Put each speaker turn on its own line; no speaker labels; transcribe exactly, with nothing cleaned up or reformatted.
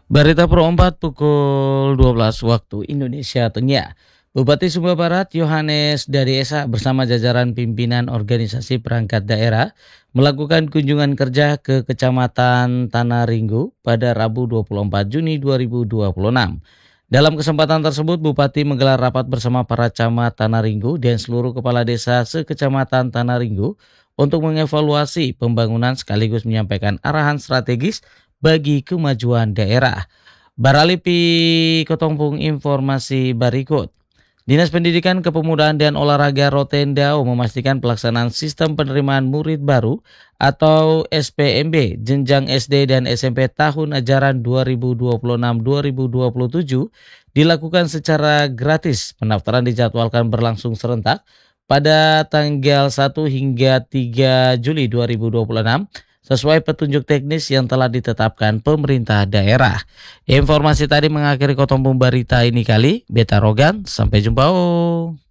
Berita Pro empat pukul dua belas waktu Indonesia Tengah. Bupati Sumba Barat Yohanes Dari Esa bersama jajaran pimpinan organisasi perangkat daerah melakukan kunjungan kerja ke Kecamatan Tanah Ringgo pada Rabu dua puluh empat Juni dua ribu dua puluh enam. Dalam kesempatan tersebut, Bupati menggelar rapat bersama para camat Tanah Ringgo dan seluruh kepala desa se-Kecamatan Tanah Ringgo untuk mengevaluasi pembangunan sekaligus menyampaikan arahan strategis bagi kemajuan daerah. Baralipi Kotongpung informasi berikut. Dinas Pendidikan Kepemudaan dan Olahraga Rotendao memastikan pelaksanaan sistem penerimaan murid baru atau S P M B jenjang S D dan S M P tahun ajaran dua ribu dua puluh enam dua ribu dua puluh tujuh dilakukan secara gratis. Pendaftaran dijadwalkan berlangsung serentak pada tanggal satu hingga tiga Juli dua ribu dua puluh enam sesuai petunjuk teknis yang telah ditetapkan pemerintah daerah. Informasi tadi mengakhiri Kotongpung Berita ini kali. Beta Rogan, sampai jumpa. Oh.